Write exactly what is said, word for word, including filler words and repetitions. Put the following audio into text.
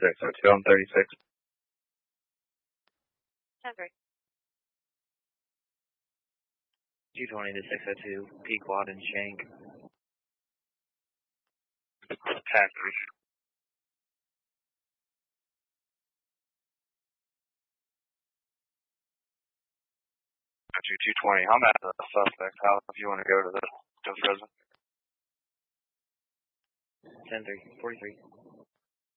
six oh two, I'm thirty-six. ten three. two twenty to six oh two, Pequod and Shank. Packers. two twenty, I'm at the suspect house if you want to go to the, to the prison. ten three, forty-three.